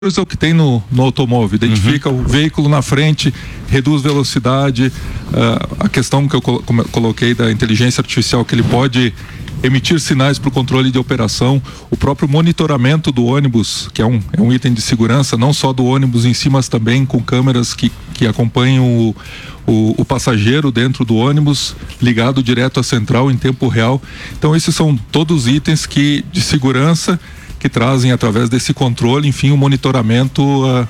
é o que tem no automóvel, identifica o veículo na frente, reduz velocidade, a questão que eu coloquei da inteligência artificial, que ele pode emitir sinais para o controle de operação, o próprio monitoramento do ônibus, que é um item de segurança, não só do ônibus em si, mas também com câmeras que acompanham o passageiro dentro do ônibus, ligado direto à central em tempo real. Então esses são todos itens de segurança que trazem, através desse controle, enfim, o monitoramento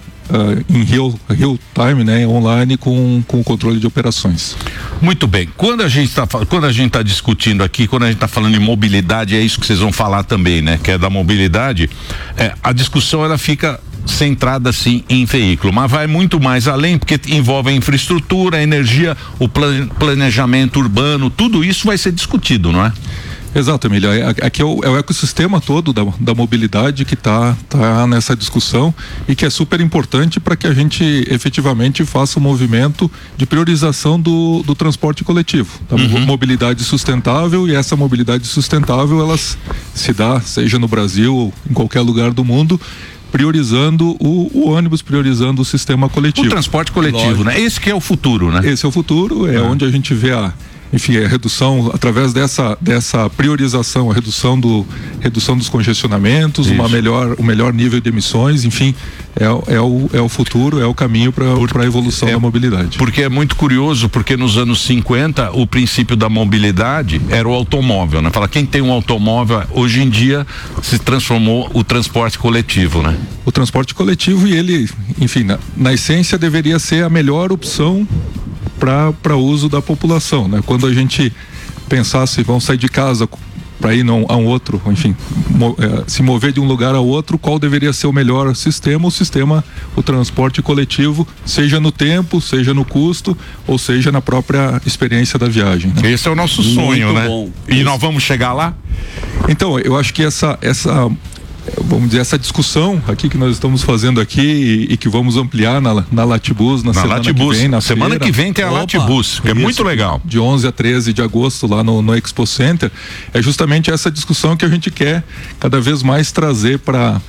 em real time, né, online, com o controle de operações. Muito bem. Quando a gente está discutindo aqui, quando a gente está falando de mobilidade, é isso que vocês vão falar também, né? Que é da mobilidade. A discussão ela fica centrada assim em veículo, mas vai muito mais além, porque envolve a infraestrutura, a energia, o planejamento urbano, tudo isso vai ser discutido, não é? Exato, Emília. Aqui é o ecossistema todo da mobilidade que tá nessa discussão e que é super importante para que a gente efetivamente faça um movimento de priorização do transporte coletivo, da mobilidade sustentável, e essa mobilidade sustentável ela se dá, seja no Brasil ou em qualquer lugar do mundo, priorizando o ônibus, priorizando o sistema coletivo. O transporte coletivo, né? Esse que é o futuro, né? Esse é o futuro, é onde a gente vê a redução, através dessa priorização, a redução dos congestionamentos, o melhor nível de emissões, enfim, é o futuro, é o caminho para a evolução da mobilidade. Porque é muito curioso, porque nos anos 50 o princípio da mobilidade era o automóvel, né? Fala, quem tem um automóvel, hoje em dia se transformou o transporte coletivo, né? O transporte coletivo, e ele, enfim, na essência deveria ser a melhor opção para uso da população, né? Quando a gente pensasse, vão sair de casa para ir a um outro, enfim, se mover de um lugar a outro, qual deveria ser o melhor sistema? O transporte coletivo, seja no tempo, seja no custo, ou seja na própria experiência da viagem, né? Esse é o nosso sonho, né? Bom. E nós vamos chegar lá? Então, eu acho que vamos dizer, essa discussão aqui que nós estamos fazendo aqui e que vamos ampliar na Latibus na semana Latibus. Que vem, semana que vem tem a Latibus, que é muito legal. De 11 a 13 de agosto lá no Expo Center, é justamente essa discussão que a gente quer cada vez mais trazer para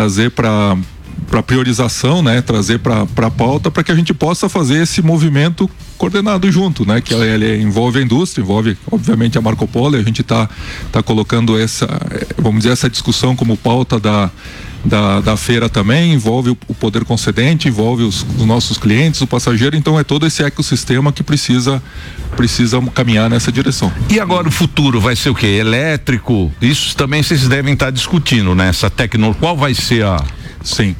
priorização, né? Trazer para a pauta, para que a gente possa fazer esse movimento coordenado junto, né? Que ele envolve a indústria, envolve obviamente a Marco Polo, e a gente tá colocando essa discussão como pauta da feira também, envolve o poder concedente, envolve os nossos clientes, o passageiro, então é todo esse ecossistema que precisa caminhar nessa direção. E agora o futuro vai ser o quê? Elétrico? Isso também vocês devem estar discutindo, né? Essa tecnologia, qual vai ser a... Sim.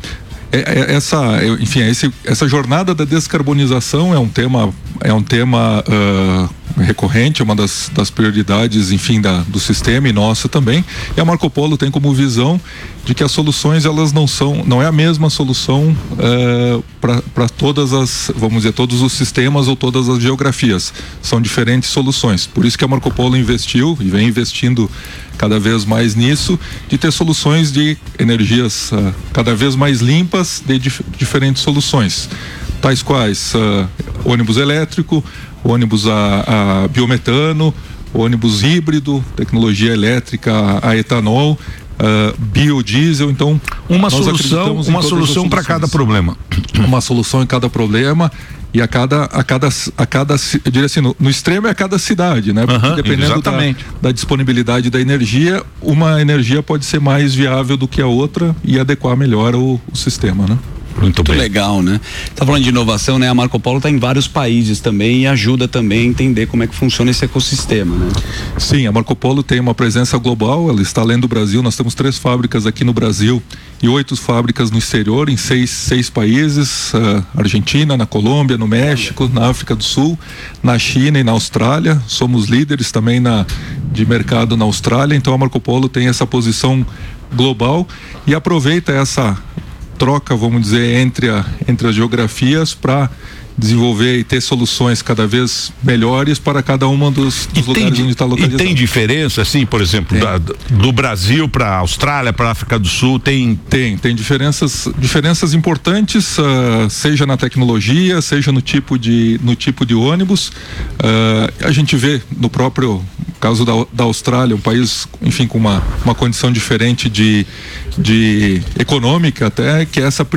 Essa jornada da descarbonização é um tema recorrente, é uma das prioridades, enfim, do sistema e nossa também. E a Marco Polo tem como visão de que as soluções, elas não é a mesma solução para todas todos os sistemas ou todas as geografias. São diferentes soluções. Por isso que a Marco Polo investiu e vem investindo cada vez mais nisso, de ter soluções de energias cada vez mais limpas, de diferentes soluções, tais quais ônibus elétrico, ônibus a biometano, ônibus híbrido, tecnologia elétrica a etanol, biodiesel. Então, uma solução para cada problema. Uma solução em cada problema. E eu diria assim, no extremo é a cada cidade, né? Porque dependendo da disponibilidade da energia, uma energia pode ser mais viável do que a outra e adequar melhor o sistema, né? Muito legal, né? Tá falando de inovação, né? A Marco Polo está em vários países também e ajuda também a entender como é que funciona esse ecossistema, né? Sim, a Marco Polo tem uma presença global, ela está além do Brasil. Nós temos 3 fábricas aqui no Brasil e 8 fábricas no exterior, em 6 países: Argentina, na Colômbia, no México, na África do Sul, na China e na Austrália. Somos líderes também de mercado na Austrália. Então a Marco Polo tem essa posição global e aproveita essa troca, vamos dizer, entre as geografias para desenvolver e ter soluções cada vez melhores para cada uma dos lugares onde está localizado. E tem diferença, assim, por exemplo, do Brasil para a Austrália, para a África do Sul, tem diferenças importantes, seja na tecnologia, seja no tipo de ônibus. A gente vê no próprio caso da Austrália, um país, enfim, com uma condição diferente de econômica até, que essa